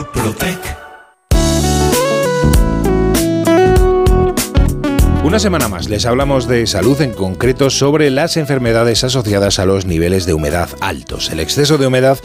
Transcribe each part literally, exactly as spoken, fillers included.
Murprotec. Una semana más les hablamos de salud, en concreto sobre las enfermedades asociadas a los niveles de humedad altos. El exceso de humedad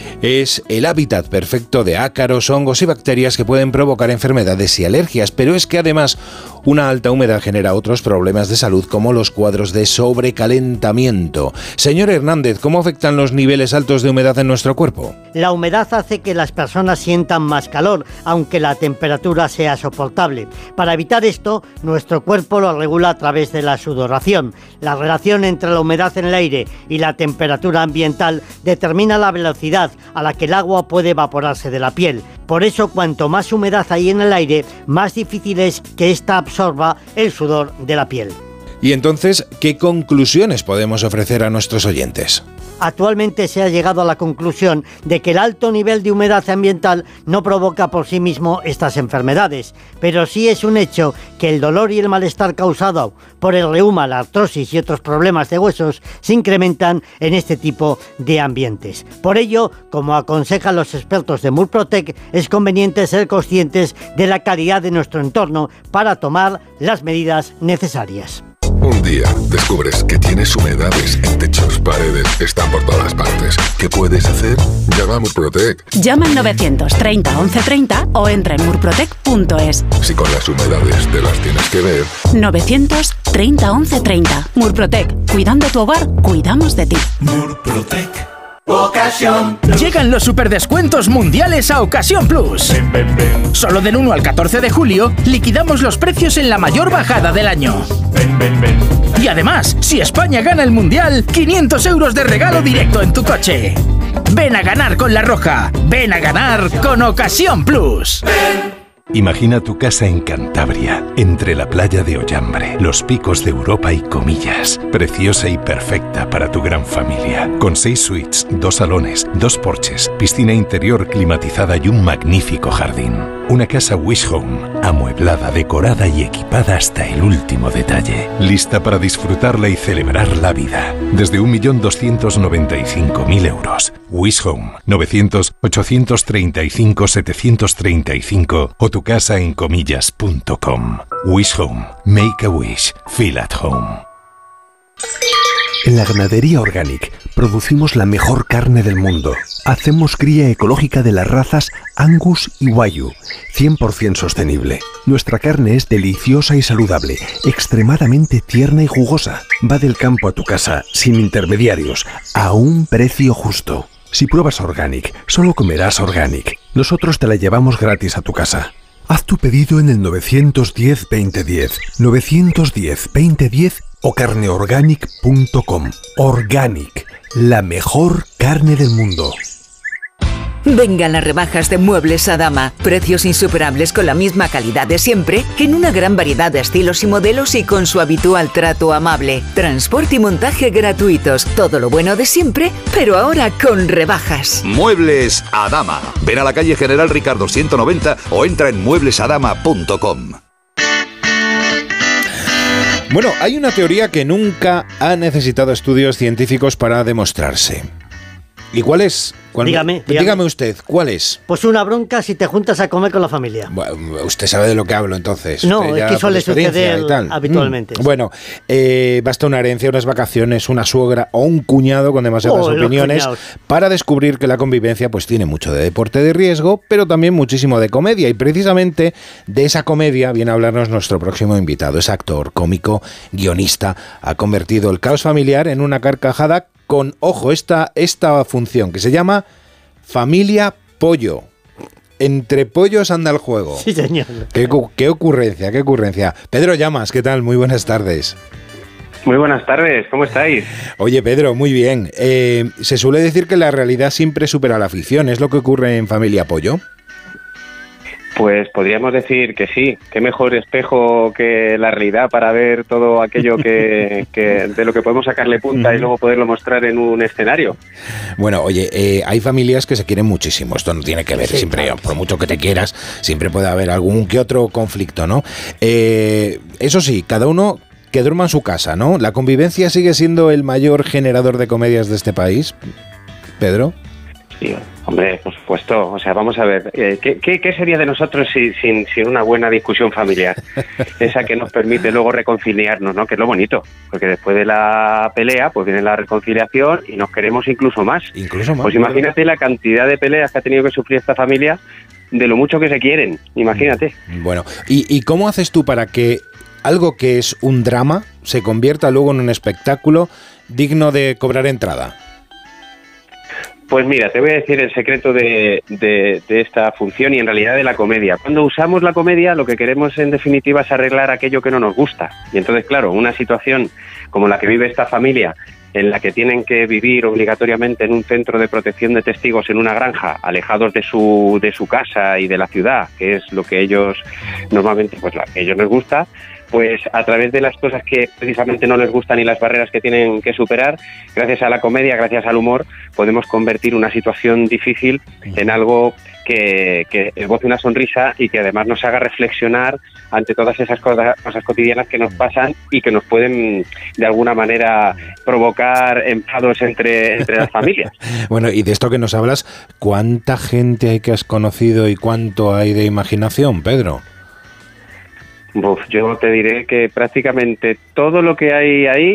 es el hábitat perfecto de ácaros, hongos y bacterias que pueden provocar enfermedades y alergias, pero es que además una alta humedad genera otros problemas de salud como los cuadros de sobrecalentamiento. Señor Hernández, ¿cómo afectan los niveles altos de humedad en nuestro cuerpo? La humedad hace que las personas sientan más calor, aunque la temperatura sea soportable. Para evitar esto, nuestro cuerpo lo regula a través de la sudoración. La relación entre la humedad en el aire y la temperatura ambiental determina la velocidad a la que el agua puede evaporarse de la piel. Por eso, cuanto más humedad hay en el aire, más difícil es que ésta absorba el sudor de la piel. Y entonces, ¿qué conclusiones podemos ofrecer a nuestros oyentes? Actualmente se ha llegado a la conclusión de que el alto nivel de humedad ambiental no provoca por sí mismo estas enfermedades, pero sí es un hecho que el dolor y el malestar causado por el reuma, la artrosis y otros problemas de huesos se incrementan en este tipo de ambientes. Por ello, como aconsejan los expertos de Murprotec, es conveniente ser conscientes de la calidad de nuestro entorno para tomar las medidas necesarias. Un día descubres que tienes humedades en techos, paredes, están por todas partes. ¿Qué puedes hacer? Llama a Murprotec. Llama al novecientos treinta once treinta o entra en murprotec punto es. Si con las humedades te las tienes que ver. novecientos treinta once treinta. Murprotec. Cuidando tu hogar, cuidamos de ti. Murprotec. Ocasión Plus. Llegan los superdescuentos mundiales a Ocasión Plus. Ven, ven, ven. Solo del uno al catorce de julio liquidamos los precios en la mayor bajada del año. Ven, ven, ven. Y además, si España gana el mundial, quinientos euros de regalo directo en tu coche. Ven a ganar con La Roja. Ven a ganar con Ocasión Plus. Ven. Imagina tu casa en Cantabria, entre la playa de Ollambre, los picos de Europa y Comillas. Preciosa y perfecta para tu gran familia. Con seis suites, dos salones, dos porches, piscina interior climatizada y un magnífico jardín. Una casa Wish Home, amueblada, decorada y equipada hasta el último detalle. Lista para disfrutarla y celebrar la vida. Desde un millón doscientos noventa y cinco mil euros. Wish Home, novecientos ochocientos treinta y cinco setecientos treinta y cinco o tu casa en comillas punto com. Wish Home. Make a wish. Feel at home. En la ganadería Organic producimos la mejor carne del mundo. Hacemos cría ecológica de las razas Angus y Wagyu, cien por ciento sostenible. Nuestra carne es deliciosa y saludable, extremadamente tierna y jugosa. Va del campo a tu casa, sin intermediarios, a un precio justo. Si pruebas Organic, solo comerás Organic. Nosotros te la llevamos gratis a tu casa. Haz tu pedido en el nueve uno cero, veinte diez, nueve uno cero, veinte diez o carne organic punto com. Organic, la mejor carne del mundo. Vengan las rebajas de Muebles Adama. Precios insuperables con la misma calidad de siempre, en una gran variedad de estilos y modelos y con su habitual trato amable. Transporte y montaje gratuitos. Todo lo bueno de siempre, pero ahora con rebajas. Muebles Adama. Ven a la calle General Ricardo ciento noventa o entra en muebles adama punto com. Bueno, hay una teoría que nunca ha necesitado estudios científicos para demostrarse. ¿Y cuál es? ¿Cuál Dígame, dígame. dígame usted, ¿cuál es? Pues una bronca si te juntas a comer con la familia. Bueno, usted sabe de lo que hablo, entonces. No, usted es ya que suele por experiencia suceder y tal. habitualmente. Mm. Bueno, eh, basta una herencia, unas vacaciones, una suegra o un cuñado con demasiadas Oh, los opiniones cuñados. para descubrir que la convivencia pues tiene mucho de deporte de riesgo, pero también muchísimo de comedia. Y precisamente de esa comedia viene a hablarnos nuestro próximo invitado. Es actor, cómico, guionista. Ha convertido el caos familiar en una carcajada con, ojo, esta, esta función que se llama Familia Pollo. Entre pollos anda el juego. Sí, señor. Qué, qué ocurrencia, qué ocurrencia. Pedro Llamas, ¿qué tal? Muy buenas tardes. Muy buenas tardes, ¿cómo estáis? Oye, Pedro, muy bien. Eh, se suele decir que la realidad siempre supera la ficción. ¿Es lo que ocurre en Familia Pollo? Pues podríamos decir que sí. Qué mejor espejo que la realidad para ver todo aquello que, que de lo que podemos sacarle punta y luego poderlo mostrar en un escenario. Bueno, oye, eh, hay familias que se quieren muchísimo. Esto no tiene que ver, sí, siempre, claro. Por mucho que te quieras, siempre puede haber algún que otro conflicto, ¿no? Eh, eso sí, cada uno que duerma en su casa, ¿no? ¿La convivencia sigue siendo el mayor generador de comedias de este país, Pedro? Sí, hombre, por supuesto. O sea, vamos a ver, eh, ¿qué, qué, ¿qué sería de nosotros si, sin, sin una buena discusión familiar? Esa que nos permite luego reconciliarnos, ¿no? Que es lo bonito, porque después de la pelea, pues viene la reconciliación y nos queremos incluso más. Incluso más. Pues imagínate la cantidad de peleas que ha tenido que sufrir esta familia, de lo mucho que se quieren, imagínate. Bueno, ¿y, y cómo haces tú para que algo que es un drama se convierta luego en un espectáculo digno de cobrar entrada? Pues mira, te voy a decir el secreto de, de, de esta función y en realidad de la comedia. Cuando usamos la comedia, lo que queremos en definitiva es arreglar aquello que no nos gusta. Y entonces, claro, una situación como la que vive esta familia, en la que tienen que vivir obligatoriamente en un centro de protección de testigos en una granja, alejados de su, de su casa y de la ciudad, que es lo que ellos normalmente, pues la que a ellos les gusta, pues a través de las cosas que precisamente no les gustan y las barreras que tienen que superar, gracias a la comedia, gracias al humor, podemos convertir una situación difícil en algo que, que esboce una sonrisa y que además nos haga reflexionar ante todas esas cosas, cosas cotidianas que nos pasan y que nos pueden de alguna manera provocar enfados entre, entre las familias. Bueno, y de esto que nos hablas, ¿cuánta gente hay que has conocido y cuánto hay de imaginación, Pedro? Uf, yo te diré que prácticamente todo lo que hay ahí